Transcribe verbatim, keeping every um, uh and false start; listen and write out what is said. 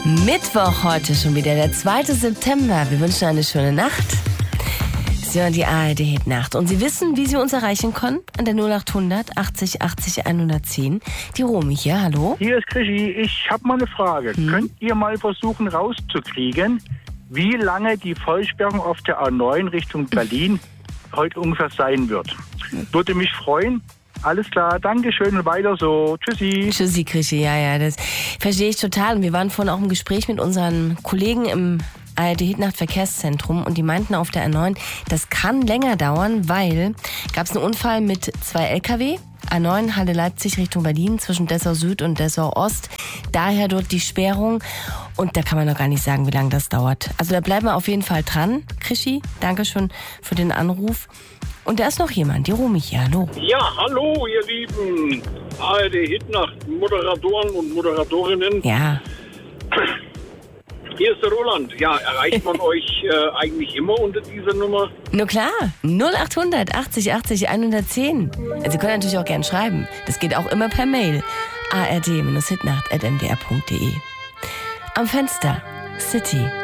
Mittwoch heute schon wieder, der zweite September. Wir wünschen eine schöne Nacht. Sie hören die A R D Hit Nacht. Und Sie wissen, wie Sie uns erreichen können? An der null acht hundert achtzig achtzig hundertzehn. Die Romy hier, hallo? Hier ist Krischi. Ich habe mal eine Frage. Hm. Könnt ihr mal versuchen rauszukriegen, wie lange die Vollsperrung auf der A neun Richtung Berlin heute ungefähr sein wird? Würde mich freuen. Alles klar, Dankeschön und weiter so. Tschüssi. Tschüssi, Krischi, ja, ja, das verstehe ich total. Und wir waren vorhin auch im Gespräch mit unseren Kollegen im A R D Hit Nacht Verkehrszentrum und die meinten auf der A neun, das kann länger dauern, weil gab es einen Unfall mit zwei L K W, A neun Halle Leipzig Richtung Berlin zwischen Dessau Süd und Dessau Ost. Daher dort die Sperrung und da kann man noch gar nicht sagen, wie lange das dauert. Also da bleiben wir auf jeden Fall dran. Krischi, danke schon für den Anruf. Und da ist noch jemand, die Romy hier, hallo. Ja, hallo ihr lieben A R D Hit Nacht Moderatoren und Moderatorinnen. Ja. Hier ist der Roland. Ja, erreicht man euch äh, eigentlich immer unter dieser Nummer? Nur klar, null acht hundert achtzig achtzig hundertzehn. Sie können natürlich auch gern schreiben. Das geht auch immer per Mail. a r d Bindestrich hitnacht at m d r punkt d e. Am Fenster, City.